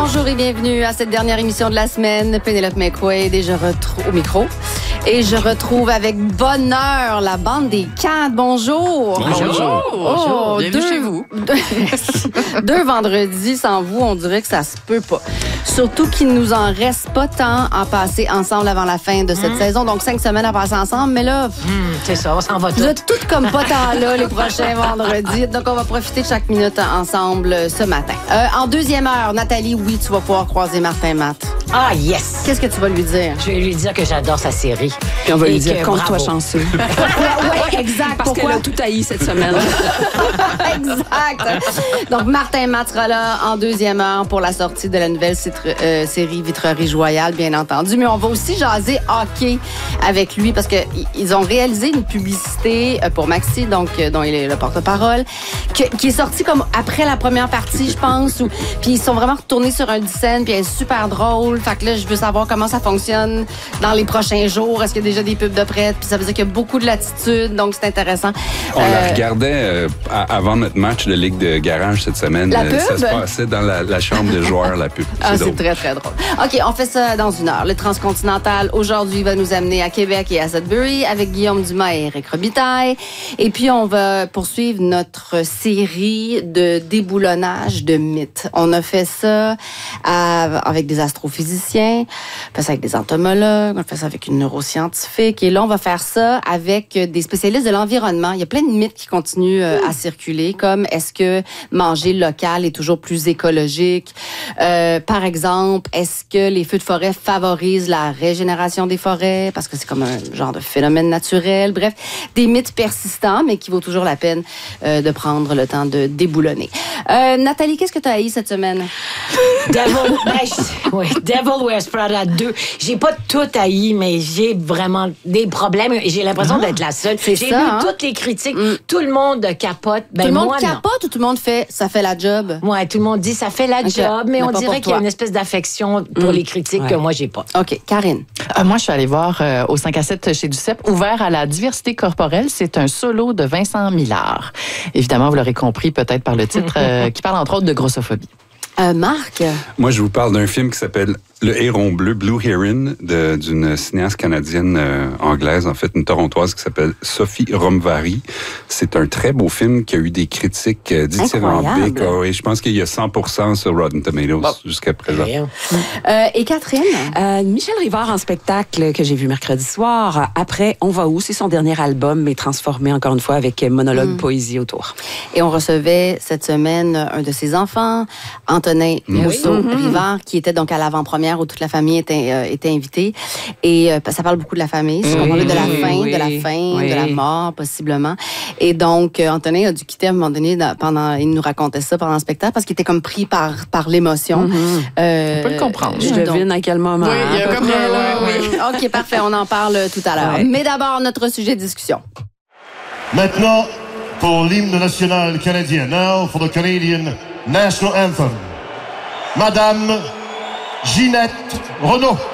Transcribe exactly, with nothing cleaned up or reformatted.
Bonjour et bienvenue à cette dernière émission de la semaine. Pénélope McQuaid et je retrouve au micro. Et je retrouve avec bonheur la bande des quatre. Bonjour. Bonjour. Bonjour. Oh, bienvenue deux, chez vous. Deux, deux vendredis sans vous, on dirait que ça se peut pas. Surtout qu'il nous en reste pas tant à passer ensemble avant la fin de cette mmh. saison. Donc, cinq semaines à passer ensemble. Mais là, mmh, c'est ça, on s'en va tout. Vous êtes toutes comme pas tant là les prochains vendredis. Donc, on va profiter de chaque minute ensemble ce matin. Euh, en deuxième heure, Nathalie, oui, tu vas pouvoir croiser Martin Matt. Ah, yes! Qu'est-ce que tu vas lui dire? Je vais lui dire que j'adore sa série. Puis on va Et lui dire, que compte-toi bravo. chanceux. Oui, exact. Parce Pourquoi? qu'elle a tout haï cette semaine. Exact. Donc, Martin Matt sera là en deuxième heure pour la sortie de la nouvelle citre, euh, série Vitrerie Joyale, bien entendu. Mais on va aussi jaser hockey avec lui parce qu'ils ont réalisé une publicité pour Maxi, donc dont il est le porte-parole, que, qui est sortie comme après la première partie, je pense. Où, puis ils sont vraiment retournés sur un scène, puis elle est super drôle. Fait que là, je veux savoir comment ça fonctionne dans les prochains jours. Est-ce qu'il y a déjà des pubs de prête? Puis ça veut dire qu'il y a beaucoup de latitude, donc c'est intéressant. On euh, la regardait euh, avant notre match de Ligue de garage cette semaine. La Euh, pub? Ça se passait dans la, la chambre de joueurs, la pub. Ah, c'est drôle. très, très drôle. OK, on fait ça dans une heure. Le Transcontinental, aujourd'hui, va nous amener à Québec et à Sudbury avec Guillaume Dumas et Éric Robitaille. Et puis, on va poursuivre notre série de déboulonnage de mythes. On a fait ça à, avec des astrophysiciens, on fait ça avec des entomologues, on fait ça avec une neuroscientifique. Et là, on va faire ça avec des spécialistes de l'environnement. Il y a plein de mythes qui continuent euh, à circuler, comme est-ce que manger local est toujours plus écologique? Euh, par exemple, est-ce que les feux de forêt favorisent la régénération des forêts? Parce que c'est comme un genre de phénomène naturel. Bref, des mythes persistants, mais qui vaut toujours la peine euh, de prendre le temps de déboulonner. Euh, Nathalie, qu'est-ce que tu as haï cette semaine? Devil, ben, je- oui, Devil Wears Prada deux. J'ai pas tout haï, mais j'ai vraiment des problèmes et j'ai l'impression Ah, d'être la seule. c'est J'ai ça, lu hein? toutes les critiques. Mm. Tout le monde capote. Ben, tout le monde moi, non. capote ou tout le monde fait ça fait la job? Ouais, tout le monde dit ça fait la Ok. job, mais Mais on pas pour dirait qu'il y a toi. une espèce d'affection pour Mm. les critiques Ouais. que moi, j'ai pas. OK, Karine. Euh, moi, je suis allée voir euh, au cinq à sept chez Duceppe, ouvert à la diversité corporelle. C'est un solo de Vincent Millard. Évidemment, vous l'aurez compris peut-être par le titre, euh, qui parle entre autres de grossophobie. Euh, Marc? Moi, je vous parle d'un film qui s'appelle Le Héron Bleu, Blue Heron, de- d'une cinéaste canadienne euh, anglaise, en fait, une torontoise qui s'appelle Sophie Romvary. C'est un très beau film qui a eu des critiques euh, dithyrambiques. Incroyable. Ah oui, je pense qu'il y a cent pour cent sur Rotten Tomatoes Bon. jusqu'à présent. Rien. Euh, et Catherine? Euh, Michel Rivard en spectacle que j'ai vu mercredi soir. Après, On va où? C'est son dernier album, mais transformé encore une fois avec monologue, Mm. poésie autour. Et on recevait cette semaine un de ses enfants, Antonin Mousseau Rivard, qui était donc à l'avant-première où toute la famille était, euh, était invitée. Et euh, ça parle beaucoup de la famille. C'est qu'on Oui, parlait de la oui, fin, oui, de la fin, oui. de la mort, possiblement. Et donc, euh, Antonin a dû quitter à un moment donné, dans- pendant, il nous racontait ça pendant le spectacle, parce qu'il était comme pris par, par l'émotion. Euh, On peut le comprendre. Je donc- devine à quel moment. Oui, il y a à peu comme près, un- là, ouais, oui. OK, parfait. On en parle tout à l'heure. Ouais. Mais d'abord, notre sujet de discussion. Maintenant, pour l'hymne national canadien. Now for the Canadian National Anthem. Madame Ginette Renault.